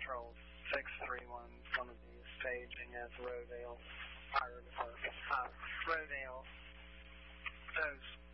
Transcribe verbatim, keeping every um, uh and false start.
Control six three one, one of these staging as Rodale, Pirate, uh, Rodale, those